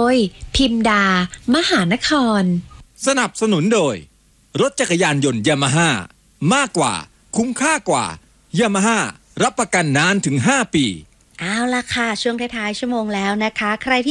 ยพิมดามหานครสนับสนุนโดยรถจักรยานยนต์ยามาฮ่ามากกว่าคุ้มค่ากว่ายามาฮ่ารับประกันนานถึง5 ปีเอาล่ะค่ะช่วงท้ายๆชั่วโมงแล้วนะคะใครที่